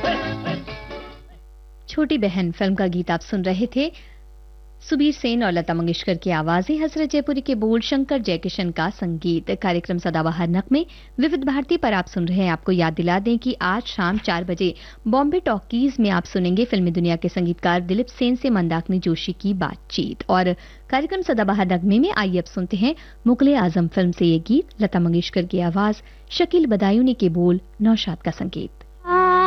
छोटी बहन फिल्म का गीत आप सुन रहे थे। सुबीर सेन और लता मंगेशकर की आवाजें, हसरत जयपुरी के बोल, शंकर जयकिशन का संगीत। कार्यक्रम सदाबहार नगमे विविध भारती पर आप सुन रहे हैं। आपको याद दिला दें कि आज शाम 4 बजे बॉम्बे टॉकीज में आप सुनेंगे फिल्मी दुनिया के संगीतकार दिलीप सेन से मंदाकिनी जोशी की बातचीत। और कार्यक्रम सदाबहार नगमे में आइए अब सुनते हैं मुगले आजम फिल्म से ये गीत, लता मंगेशकर की आवाज, शकील बदायूनी के बोल, नौशाद का संगीत।